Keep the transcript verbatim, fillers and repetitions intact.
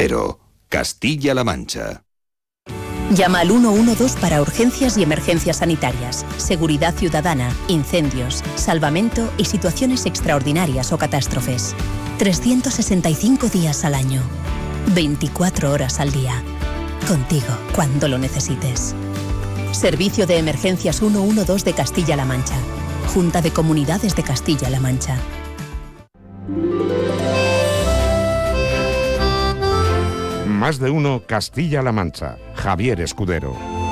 Cero, Castilla-La Mancha. Llama al uno uno dos para urgencias y emergencias sanitarias, seguridad ciudadana, incendios, salvamento y situaciones extraordinarias o catástrofes. trescientos sesenta y cinco días al año, veinticuatro horas al día. Contigo cuando lo necesites. Servicio de Emergencias ciento doce de Castilla-La Mancha. Junta de Comunidades de Castilla-La Mancha. Más de uno Castilla-La Mancha. Javier Escudero.